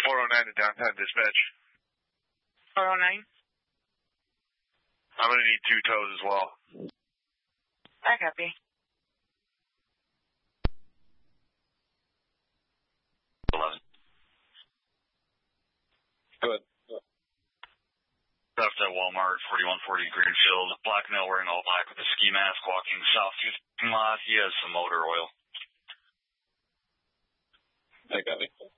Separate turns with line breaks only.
409 to downtown dispatch.
409.
I'm going to need 2 tows as well.
I copy.
Good.
Left at Walmart, 4140 Greenfield. Black male wearing all black with a ski mask walking south to the parking lot. He has some motor oil.
I got it.